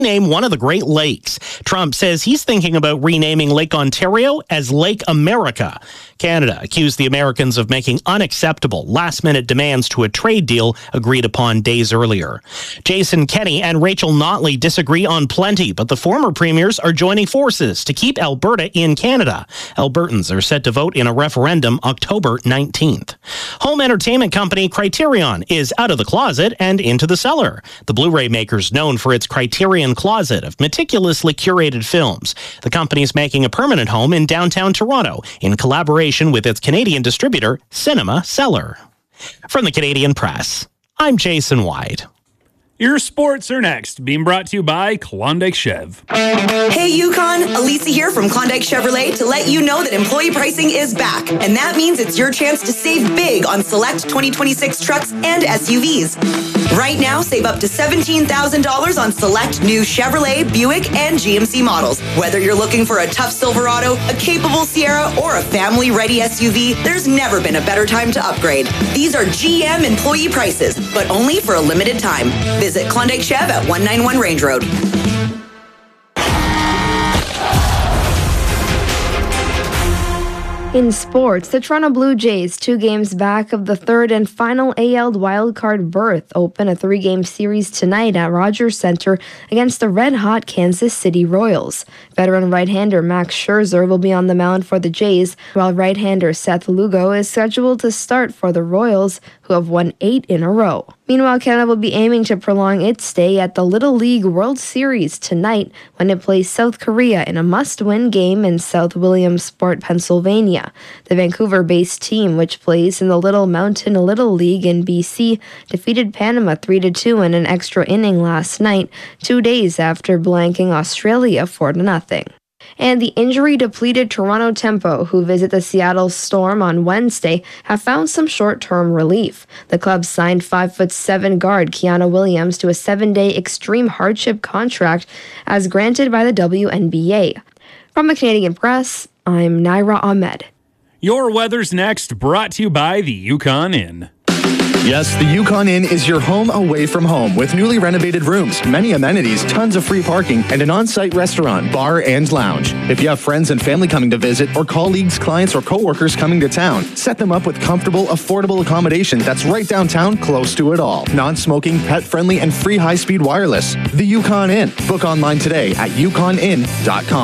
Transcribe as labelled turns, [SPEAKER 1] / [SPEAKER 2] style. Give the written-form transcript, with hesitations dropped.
[SPEAKER 1] name one of the Great Lakes. Trump says he's thinking about renaming Lake Ontario as Lake America. Canada accused the Americans of making unacceptable last-minute demands to a trade deal agreed upon days earlier. Jason Kenney and Rachel Notley disagree on plenty, but the former premiers are joining forces to keep Alberta in Canada. Albertans are set to vote in a referendum October 19th. Home entertainment company Criterion is out of the closet and into the cellar. The Blu-ray maker's known for its Criterion closet of meticulously curated films. The company is making a permanent home in downtown Toronto in collaboration with its Canadian distributor, Cinema Cellar. From the Canadian Press, I'm Jason White.
[SPEAKER 2] Your sports are next, being brought to you by Klondike Chev.
[SPEAKER 3] Hey Yukon, Elisa here from Klondike Chevrolet to let you know that employee pricing is back. And that means it's your chance to save big on select 2026 trucks and SUVs. Right now, save up to $17,000 on select new Chevrolet, Buick, and GMC models. Whether you're looking for a tough Silverado, a capable Sierra, or a family-ready SUV, there's never been a better time to upgrade. These are GM employee prices, but only for a limited time. Visit Klondike Chev at 191 Range Road.
[SPEAKER 4] In sports, the Toronto Blue Jays, 2 games back of the third and final AL wildcard berth, open a 3-game series tonight at Rogers Centre against the red-hot Kansas City Royals. Veteran right-hander Max Scherzer will be on the mound for the Jays, while right-hander Seth Lugo is scheduled to start for the Royals, who have won 8 in a row. Meanwhile, Canada will be aiming to prolong its stay at the Little League World Series tonight when it plays South Korea in a must-win game in South Williamsport, Pennsylvania. The Vancouver-based team, which plays in the Little Mountain Little League in BC, defeated Panama 3-2 in an extra inning last night, 2 days after blanking Australia 4-0. And the injury-depleted Toronto Tempo, who visit the Seattle Storm on Wednesday, have found some short-term relief. The club signed 5'7" guard Keanu Williams to a 7-day extreme hardship contract as granted by the WNBA. From the Canadian Press, I'm Naira Ahmed.
[SPEAKER 2] Your weather's next, brought to you by the Yukon Inn.
[SPEAKER 5] Yes, the Yukon Inn is your home away from home with newly renovated rooms, many amenities, tons of free parking, and an on-site restaurant, bar, and lounge. If you have friends and family coming to visit or colleagues, clients, or coworkers coming to town, set them up with comfortable, affordable accommodation that's right downtown, close to it all. Non-smoking, pet-friendly, and free high-speed wireless. The Yukon Inn. Book online today at yukoninn.com.